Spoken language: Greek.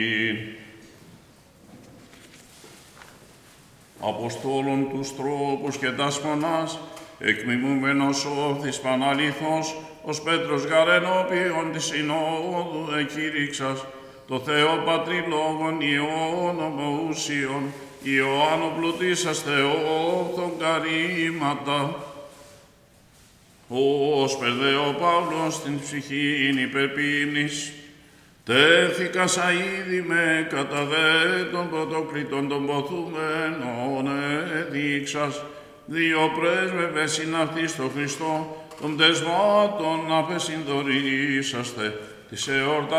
Αποστόλων τους τρόπους και τας φωνάς, εκμιμούμενος όθης Παναλήθος, ως Πέτρος γαρενόπιον της Συνόδου εκήρυξας, το Θεό Πατρί Λόγων Υιών ομοούσιον, Ιωάννου πλουτίσας Θεόφθον καρύματα, ως περδέ ο Παύλος την ψυχήν υπερπίμνης, τέθηκας αίδη με κατά δε των πρωτοκλητών των ποθούμενων εδείξας, δύο πρέσβευες συναυτής στο Χριστό, των τεσμάτων απεσυνδορήσαστε, της εορτασίας